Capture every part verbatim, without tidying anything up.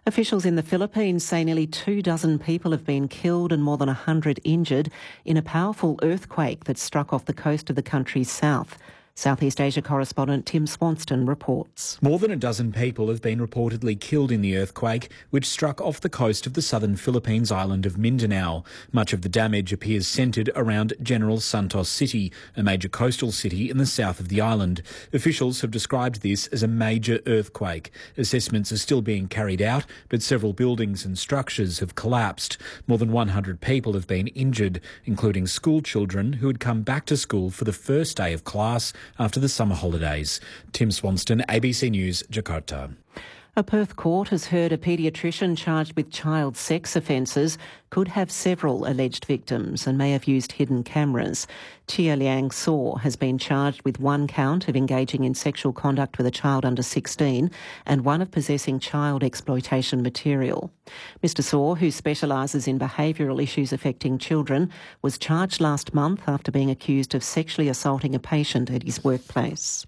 Officials in the Philippines say nearly two dozen people have been killed and more than one hundred injured in a powerful earthquake that struck off the coast of the country's south. Southeast Asia correspondent Tim Swanston reports. More than a dozen people have been reportedly killed in the earthquake, which struck off the coast of the southern Philippines island of Mindanao. Much of the damage appears centred around General Santos City, a major coastal city in the south of the island. Officials have described this as a major earthquake. Assessments are still being carried out, but several buildings and structures have collapsed. More than one hundred people have been injured, including school children who had come back to school for the first day of class after the summer holidays. Tim Swanston, A B C News, Jakarta. A Perth court has heard a paediatrician charged with child sex offences could have several alleged victims and may have used hidden cameras. Chia Liang Saw has been charged with one count of engaging in sexual conduct with a child under sixteen and one of possessing child exploitation material. Mister Saw, who specialises in behavioural issues affecting children, was charged last month after being accused of sexually assaulting a patient at his workplace.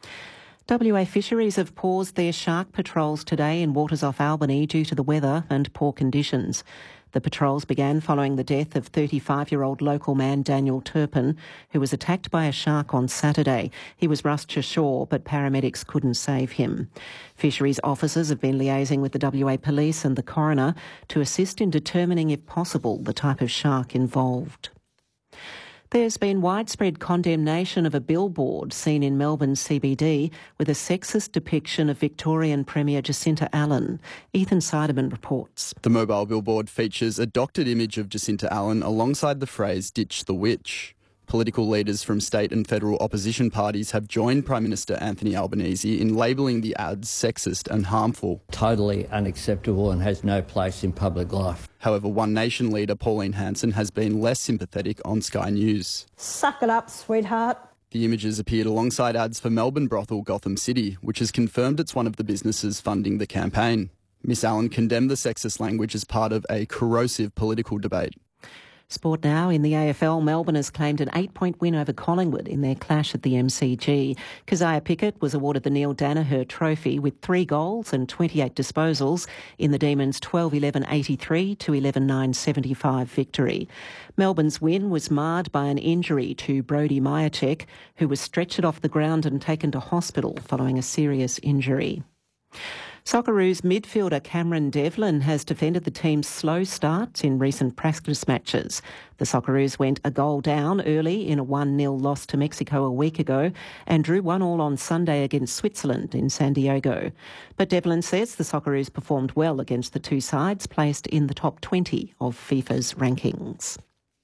W A Fisheries have paused their shark patrols today in waters off Albany due to the weather and poor conditions. The patrols began following the death of thirty-five-year-old local man Daniel Turpin, who was attacked by a shark on Saturday. He was rushed to shore, but paramedics couldn't save him. Fisheries officers have been liaising with the W A Police and the coroner to assist in determining, if possible, the type of shark involved. There's been widespread condemnation of a billboard seen in Melbourne's C B D with a sexist depiction of Victorian Premier Jacinta Allen. Ethan Seideman reports. The mobile billboard features a doctored image of Jacinta Allen alongside the phrase "Ditch the Witch." Political leaders from state and federal opposition parties have joined Prime Minister Anthony Albanese in labelling the ads sexist and harmful. Totally unacceptable and has no place in public life. However, One Nation leader Pauline Hanson has been less sympathetic on Sky News. Suck it up, sweetheart. The images appeared alongside ads for Melbourne brothel Gotham City, which has confirmed it's one of the businesses funding the campaign. Miss Allen condemned the sexist language as part of a corrosive political debate. Sport now. In the A F L, Melbourne has claimed an eight-point win over Collingwood in their clash at the M C G. Keziah Pickett was awarded the Neil Danaher Trophy with three goals and twenty-eight disposals in the Demons' twelve eleven eighty-three to eleven nine seventy-five victory. Melbourne's win was marred by an injury to Brody Myercheck, who was stretchered off the ground and taken to hospital following a serious injury. Socceroos midfielder Cameron Devlin has defended the team's slow start in recent practice matches. The Socceroos went a goal down early in a one nil loss to Mexico a week ago and drew one all on Sunday against Switzerland in San Diego. But Devlin says the Socceroos performed well against the two sides placed in the top twenty of FIFA's rankings.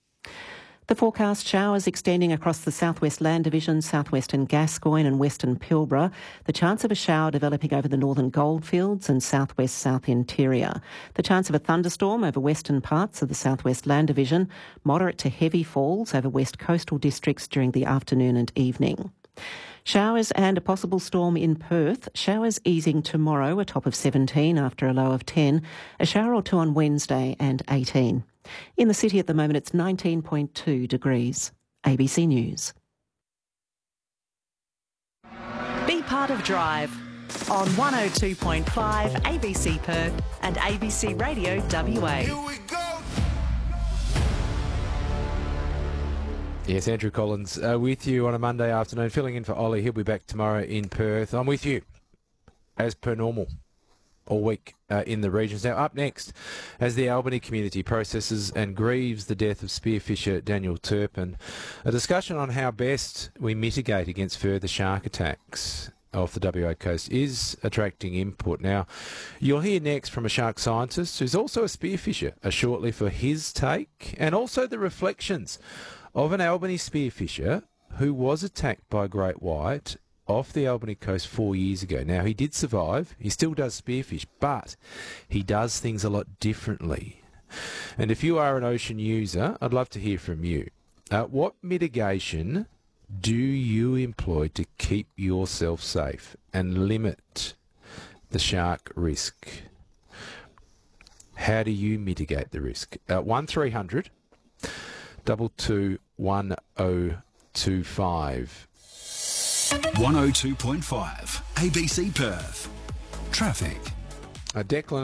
The forecast: showers extending across the southwest land division, southwestern Gascoyne and western Pilbara. The chance of a shower developing over the northern goldfields and southwest south interior. The chance of a thunderstorm over western parts of the southwest land division. Moderate to heavy falls over west coastal districts during the afternoon and evening. Showers and a possible storm in Perth. Showers easing tomorrow, a top of seventeen after a low of ten. A shower or two on Wednesday and eighteen. In the city at the moment, it's nineteen point two degrees. A B C News. Be part of Drive on one oh two point five A B C Perth and A B C Radio W A. Here we go. Yes, Andrew Collins uh, with you on a Monday afternoon, filling in for Ollie. He'll be back tomorrow in Perth. I'm with you, as per normal, all week uh, in the regions. Now, up next, as the Albany community processes and grieves the death of spearfisher Daniel Turpin, a discussion on how best we mitigate against further shark attacks off the W A coast is attracting input. Now, you'll hear next from a shark scientist who's also a spearfisher, uh, shortly for his take, and also the reflections of an Albany spearfisher who was attacked by great white off the Albany coast four years ago. Now, he did survive. He still does spearfish, but he does things a lot differently. And if you are an ocean user, I'd love to hear from you. Uh, what mitigation do you employ to keep yourself safe and limit the shark risk? How do you mitigate the risk? Uh, one three hundred double two one oh two five. one oh two point five A B C Perth. Traffic. Uh, Declan